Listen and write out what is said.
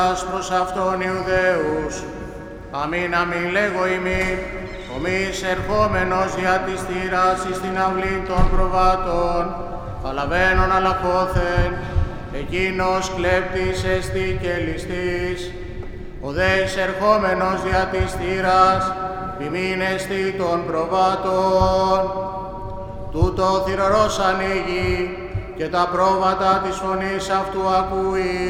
προς αυτόν Ιουδαίους. Αμήν, αμήν λέγω ημί, ομοίς ερχόμενος δια της θύρας εις την αυλή των προβάτων, αλαβαίνων αλαχώθεν, εκείνος κλέπτης εστι και ληστής, ο δε εισερχόμενος δια της θύρας, ποιμήν εστι των προβάτων. Τούτο θυρωρός ανοίγει, και τα πρόβατα της φωνής αυτού ακούει.